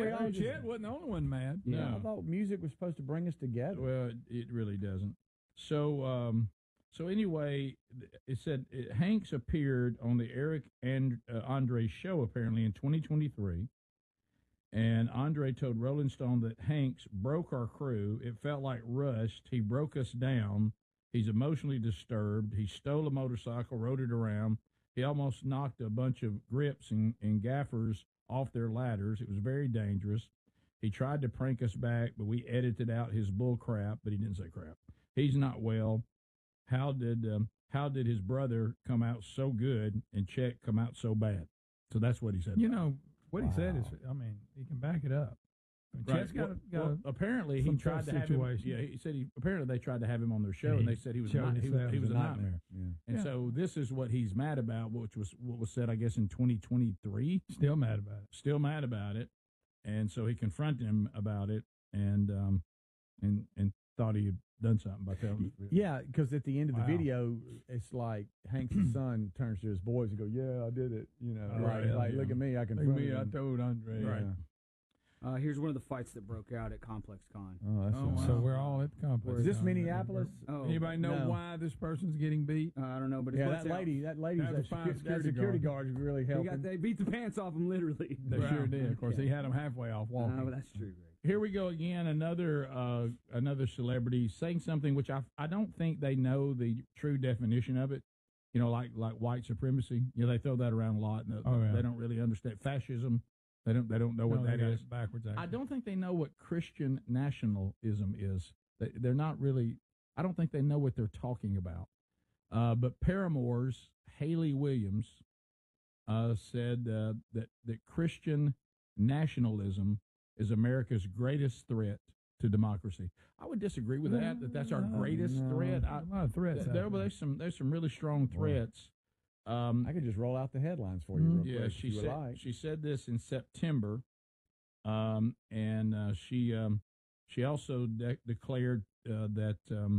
Chet wasn't the only one mad. Yeah, No. I thought music was supposed to bring us together. Well, it really doesn't. So, so anyway, it said Hanks appeared on the Eric and Andre show apparently in 2023, and Andre told Rolling Stone that Hanks broke our crew. It felt like rust. He broke us down. He's emotionally disturbed. He stole a motorcycle, rode it around. He almost knocked a bunch of grips and gaffers off their ladders. It was very dangerous. He tried to prank us back, but we edited out his bull crap, but he didn't say crap. He's not well. How did his brother come out so good and Chet come out so bad? So that's what he said. You know, what he said is, I mean, he can back it up. I mean, Right. Chet's got apparently he some tried tough to have him. situation. Yeah, he said apparently they tried to have him on their show, And and he they said he was showed not, he himself was as a nightmare. Yeah. And so this is what he's mad about, which was what was said, I guess, in 2023. still mad about it. Still mad about it, and so he confronted him about it, and thought he had done something by telling him. Yeah, because at the end of the Wow. video, it's like Hank's son turns to his boys and go, "Yeah, I did it." You know, Right, like yeah. look at me, I can. Look at me, I told Andre. Right. Here's one of the fights that broke out at Complex Con. Oh, that's Oh, awesome. So we're all at the complex. Is this Con. Minneapolis? Oh, Anybody know No. why this person's getting beat? I don't know, but it's Yeah, what's that out. lady's That that was fine security security guards really helping. They beat the pants off him, literally. They sure did. Of course, he had them halfway off walking. Well, that's true, Greg. Here we go again. Another celebrity saying something which I don't think they know the true definition of it. You know, like white supremacy. You know, they throw that around a lot. And Oh, yeah. They don't really understand fascism. They don't know what No, that they got is. it backwards. I Actually. don't think they know what Christian nationalism is. They're not really. I don't think they know what they're talking about. But Paramore's Haley Williams said that Christian nationalism is America's greatest threat to democracy. I would disagree with that. That's our greatest threat. A lot of threats. There's some really strong threats. I could just roll out the headlines for you. Real Yeah, quick, she if you would said like. she said this in September, and she also declared that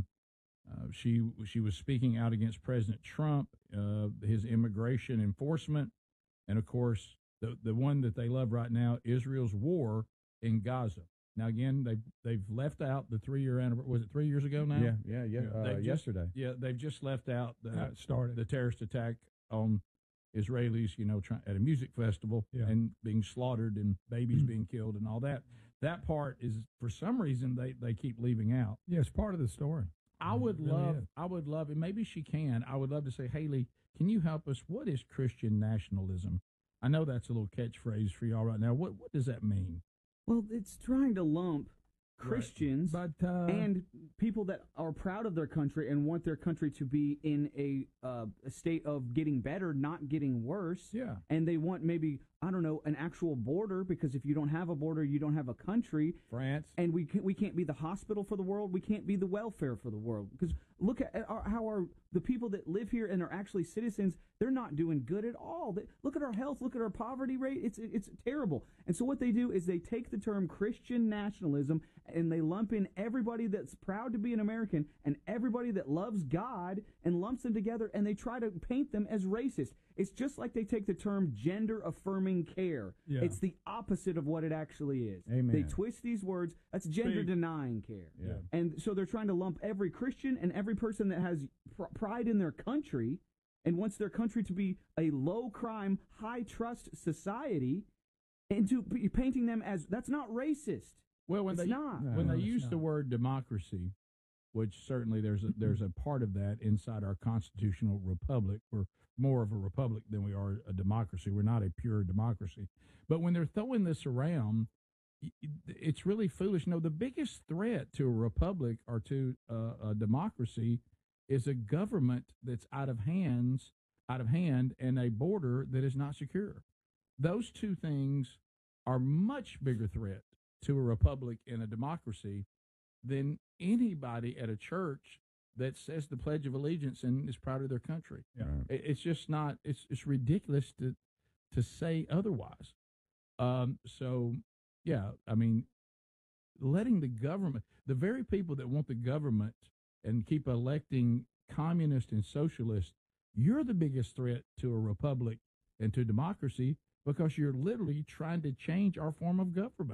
she was speaking out against President Trump, his immigration enforcement, and of course the one that they love right now, Israel's war in Gaza. Now again, they've left out the 3-year anniversary. Was it 3 years ago now? Yeah. Yesterday. Yesterday. Yeah, they've just left out That started. the terrorist attack on Israelis, you know, at a music festival and being slaughtered and babies being killed and all that. That part is, for some reason, they keep leaving out. Yeah, it's part of the story. I would really love, and maybe she can. I would love to say, Haley, can you help us? What is Christian nationalism? I know that's a little catchphrase for y'all right now. What does that mean? Well, it's trying to lump Christians But and people that are proud of their country and want their country to be in a state of getting better, not getting worse. Yeah. And they want maybe, I don't know, an actual border, because if you don't have a border, you don't have a country. France. And we can't be the hospital for the world. We can't be the welfare for the world. Because look at how the people that live here and are actually citizens, they're not doing good at all. Look at our health. Look at our poverty rate. It's terrible. And so what they do is they take the term Christian nationalism and they lump in everybody that's proud to be an American and everybody that loves God and lumps them together, and they try to paint them as racist. It's just like they take the term gender-affirming care. Yeah. It's the opposite of what it actually is. Amen. They twist these words. That's gender-denying care. Yeah. And so they're trying to lump every Christian and every person that has pride in their country and wants their country to be a low-crime, high-trust society into painting them as, that's not racist. Well, when It's they not. when No, they it's use the not. word democracy, which certainly there's a part of that inside our constitutional republic. We're more of a republic than we are a democracy. We're not a pure democracy. But when they're throwing this around, it's really foolish. No, the biggest threat to a republic or to a democracy is a government that's out of hand, and a border that is not secure. Those two things are much bigger threat to a republic and a democracy than anybody at a church that says the Pledge of Allegiance and is proud of their country. Yeah. It's just not. It's ridiculous to say otherwise. So yeah, I mean, letting the government, the very people that want the government and keep electing communists and socialists, you're the biggest threat to a republic and to democracy, because you're literally trying to change our form of government.